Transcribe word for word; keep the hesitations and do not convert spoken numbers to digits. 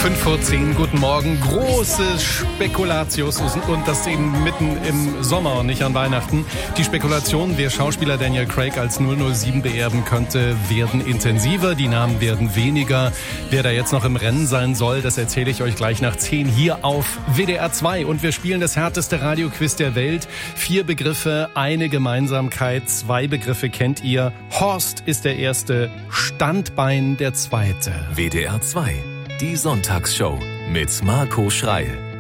fünf vor zehn, guten Morgen. Große Spekulatius und das eben mitten im Sommer und nicht an Weihnachten. Die Spekulationen, wer Schauspieler Daniel Craig als null null sieben beerben könnte, werden intensiver. Die Namen werden weniger. Wer da jetzt noch im Rennen sein soll, das erzähle ich euch gleich nach zehn hier auf W D R zwei. Und wir spielen das härteste Radioquiz der Welt. Vier Begriffe, eine Gemeinsamkeit. Zwei Begriffe kennt ihr. Horst ist der erste, Standbein der zweite. W D R zwei. Die Sonntagsshow mit Marco Schreil.